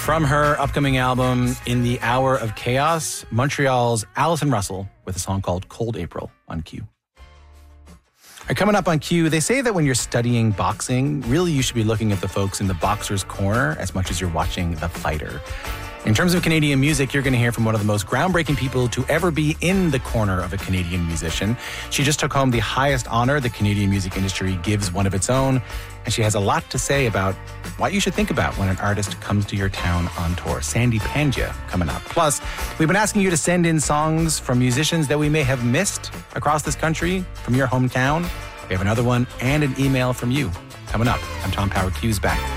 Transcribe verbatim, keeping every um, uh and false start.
From her upcoming album, In the Hour of Chaos, Montreal's Alison Russell with a song called Cold April on Q. All right, coming up on Q, they say that when you're studying boxing, really you should be looking at the folks in the boxer's corner as much as you're watching the fighter. In terms of Canadian music, you're going to hear from one of the most groundbreaking people to ever be in the corner of a Canadian musician. She just took home the highest honor the Canadian music industry gives one of its own, and she has a lot to say about what you should think about when an artist comes to your town on tour. Sandy Pandya coming up. Plus, we've been asking you to send in songs from musicians that we may have missed across this country from your hometown. We have another one and an email from you coming up. I'm Tom Power. Q's back.